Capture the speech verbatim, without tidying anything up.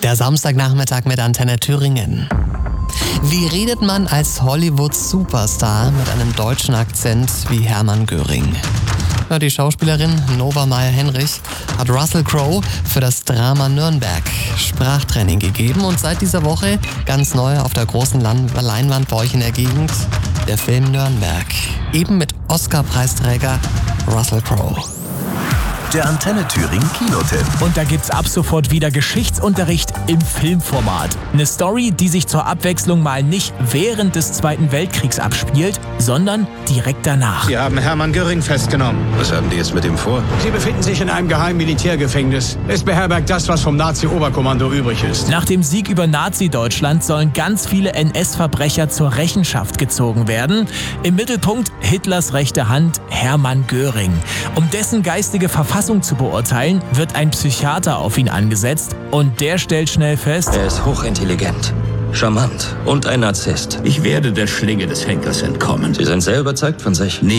Der Samstagnachmittag mit Antenne Thüringen. Wie redet man als Hollywood-Superstar mit einem deutschen Akzent wie Hermann Göring? Ja, die Schauspielerin Nova Meyer-Henrich hat Russell Crowe für das Drama Nürnberg Sprachtraining gegeben und seit dieser Woche ganz neu auf der großen Lan- Leinwand bei euch in der Gegend der Film Nürnberg. Eben mit Oscar-Preisträger Russell Crowe. Der Antenne Thüringen Kinotipp. Und da gibt's ab sofort wieder Geschichtsunterricht im Filmformat. Eine Story, die sich zur Abwechslung mal nicht während des Zweiten Weltkriegs abspielt, sondern direkt danach. Sie haben Hermann Göring festgenommen. Was haben die jetzt mit ihm vor? Sie befinden sich in einem geheimen Militärgefängnis. Es beherbergt das, was vom Nazi-Oberkommando übrig ist. Nach dem Sieg über Nazi-Deutschland sollen ganz viele N S-Verbrecher zur Rechenschaft gezogen werden. Im Mittelpunkt Hitlers rechte Hand Hermann Göring. Um dessen geistige Verfassung zu beurteilen, wird ein Psychiater auf ihn angesetzt und der stellt schnell fest, er ist hochintelligent, charmant und ein Narzisst. Ich werde der Schlinge des Henkers entkommen. Sie sind sehr überzeugt von sich.